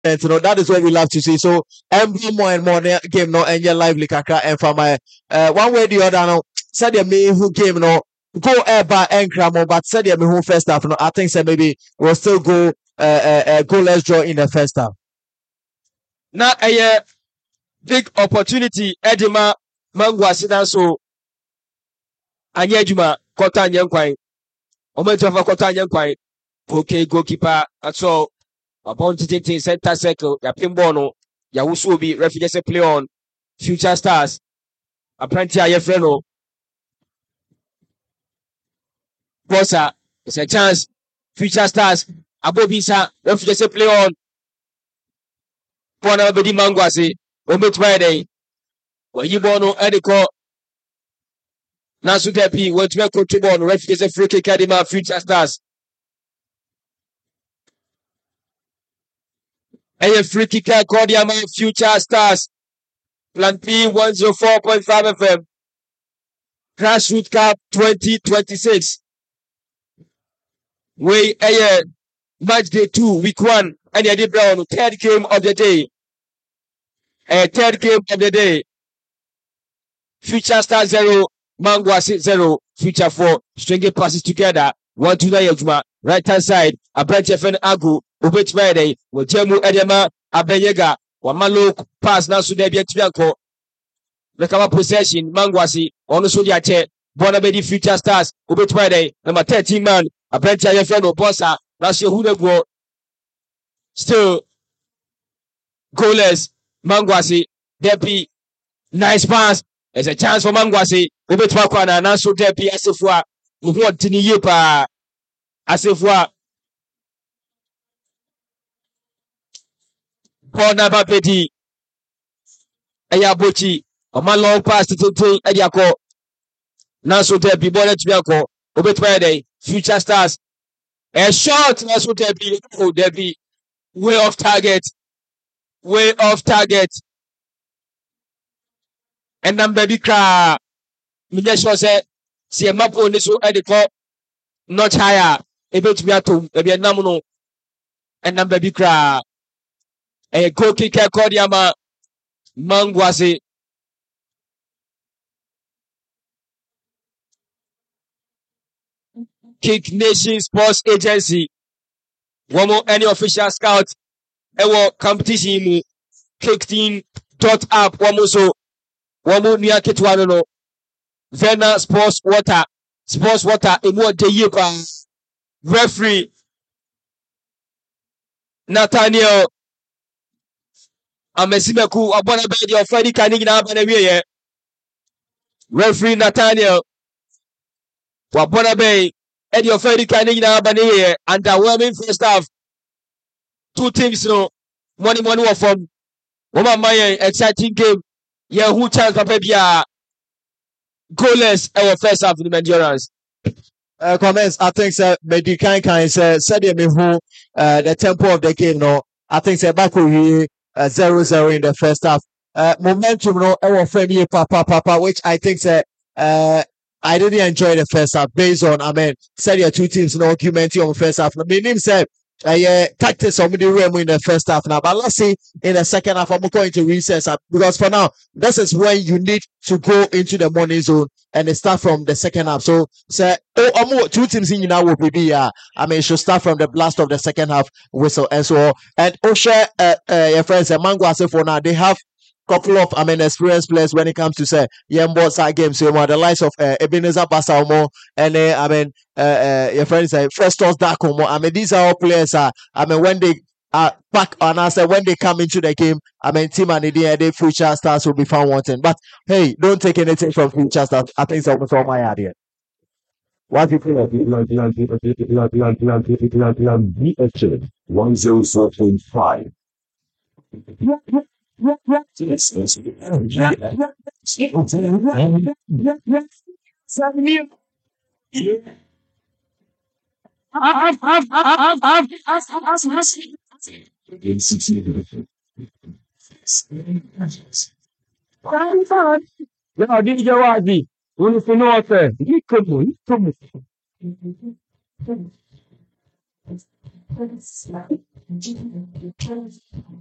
You know, that is what we love to see. So every more and more game no and lively kakra and from my one way or the other no said me who game no go ever and cramo but said me who first half no I think say maybe we'll still go let's draw in the first half. Now a big opportunity Edima Mangwa Sidan so Anyejuma Kota Nyankwan. Ometuafa Kota Nyankwan. Okay, goalkeeper that's all. Upon to take center circle, ya Pimbono, ya Usubi, refugees play on Future Stars. Apprentice Ayefreno. Bossa, it's a chance. Future Stars, Abobisa, refugees play on. Pona Bedi Mangwasi, Ometuade. Wayibono Ediko. Nasu Depi, what to contribute on refugees free kick Kadima, Future Stars. A free kicker Kodiama Future Stars. Plan P 104.5 FM. Grassroots Cup 2026. We match day 2, week 1, and the Brown, third game of the day. Third game of the day. Future Stars 0, Mangwasi 0, Future 4. Stringing passes together. 1-2 Yajuma. Right hand side. Abranche Fen Agu. Ubet Friday. Wajemu Edema. Abenyega. Wamalo pass now to Debian Tianko. Recover possession. Mangwasi. On the Sodia chair. Bonabedi Future Stars. Ubet Friday. Number 13 man. Abranche Yefreno Bossa. Last year who go. Still goalless. Mangwasi. Depi. Nice pass. There's a chance for Mangwasi. Ubet Wakwana. Now so Depi Asifwa. What Tini Yupa. Asifwa. Paul Nabapedi. Ayabochi. Oma long pass to Ayako. Naso Debi Bonnet Bianco. Obet Friday. Future Stars. A shot. Naso Debi. Oh, Debi. Way off target. Way off target. And then baby cry. Minyesho said, see a map on this edit not higher. Able to be at home. Maybe a nominal. And then baby cry. A goal kicker called Yama Mangwasi. Kick Nation Sports Agency. One more any official scout. Ewo competition. Kick team dot app. One more so. One more near Kitwano. Vena Sports Water. Sports Water. A more day referee. Nathaniel. Amesimeku abona bedi of Freddy Kanig na abana referee Nathaniel wabona bay Eddie of Freddy Kanig na abana underwhelming first half. Two teams no money were from Woman Maya exciting game. Yeah, who chance papa bia goalless our first half in endurance. Comments I think sir Medi Kan said me who the tempo of the game no I think say back 0-0 in the first half. Momentum no our family papa which I think say I didn't enjoy the first half based on said your two teams no argument on the first half. My name said tactics on the room in the first half now, but let's see in the second half I'm going to recess up because for now this is when you need to go into the money zone and start from the second half. So say two teams in now will be should start from the blast of the second half whistle and so on. And Osha your friends Mangwase for now they have couple of experienced players when it comes to say side games. So the likes of Ebenezer Basalmo and your friends say Festus Dakomo. These are all players when they are back on us when they come into the game, team and the Future Stars will be found wanting. But hey, don't take anything from Future Stars. I think that was all my idea. What do you feel like? 104.5. Yeah, DJ Wazi. We need to know what he come.